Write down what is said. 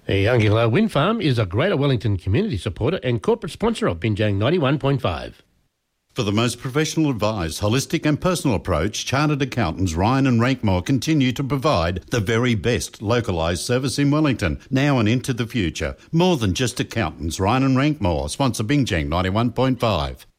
The Youngilla Wind Farm is a Greater Wellington community supporter and corporate sponsor of Binjang 91.5. For the most professional advised, holistic and personal approach, Chartered Accountants Ryan and Rankmore continue to provide the very best localised service in Wellington, now and into the future. More than just accountants, Ryan and Rankmore sponsor Binjang 91.5.